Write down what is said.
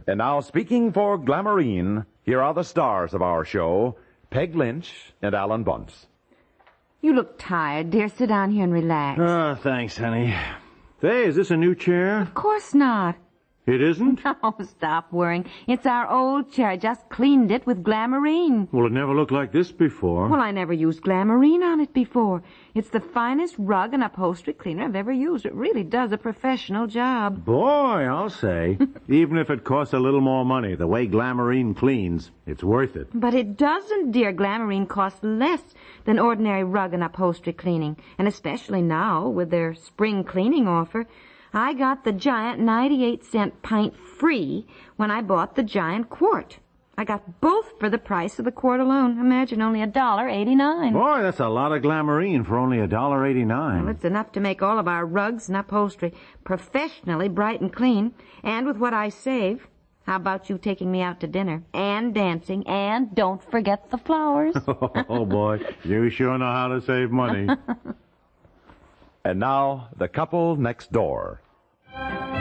And now, speaking for Glamourine, here are the stars of our show, Peg Lynch and Alan Bunce. You look tired, dear. Sit down here and relax. Thanks, honey. Say, is this a new chair? Of course not. It isn't? Oh, stop worrying. It's our old chair. I just cleaned it with Glamourine. Well, it never looked like this before. Well, I never used Glamourine on it before. It's the finest rug and upholstery cleaner I've ever used. It really does a professional job. Boy, I'll say. Even if it costs a little more money, the way Glamourine cleans, it's worth it. But it doesn't, dear. Glamourine costs less than ordinary rug and upholstery cleaning. And especially now, with their spring cleaning offer, I got the giant 98-cent pint free when I bought the giant quart. I got both for the price of the quart alone. Imagine, only $1.89. Boy, that's a lot of Glamourine for only $1.89. Well, it's enough to make all of our rugs and upholstery professionally bright and clean. And with what I save, how about you taking me out to dinner and dancing, and don't forget the flowers? Oh, boy, you sure know how to save money. And now, The Couple Next Door.